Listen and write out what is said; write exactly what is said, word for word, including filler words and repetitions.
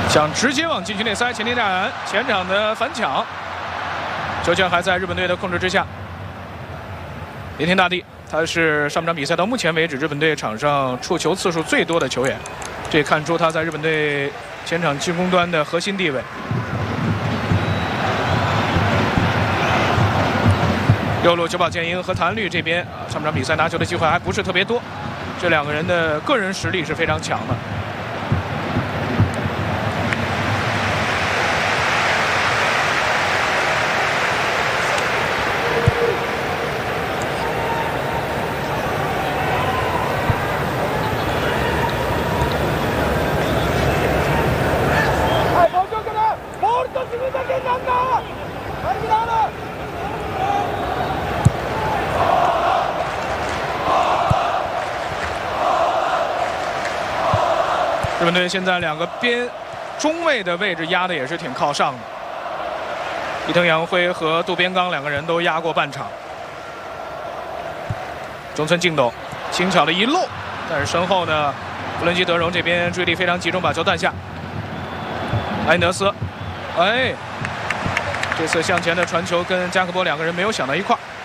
想直接往禁区内塞，前田大然前场的反抢，球权还在日本队的控制之下。连田大地，他是上半场比赛到目前为止日本队场上触球次数最多的球员，这也看出他在日本队前场进攻端的核心地位。右路久保建英和谭律这边啊，上半场比赛拿球的机会还不是特别多，这两个人的个人实力是非常强的。日本队现在两个边中卫的位置压的也是挺靠上的，伊藤洋辉和渡边刚两个人都压过半场。中村敬斗轻巧的一漏，但是身后呢，弗伦基德容这边注意力非常集中，把球断下。埃因德斯，哎，这次向前的传球跟加克波两个人没有想到一块儿。